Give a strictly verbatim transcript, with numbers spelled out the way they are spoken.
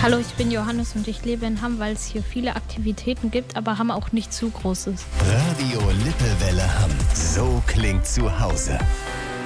Hallo, ich bin Johannes und ich lebe in Hamm, weil es hier viele Aktivitäten gibt, aber Hamm auch nicht zu groß ist. Radio Lippewelle Hamm. So klingt zu Hause.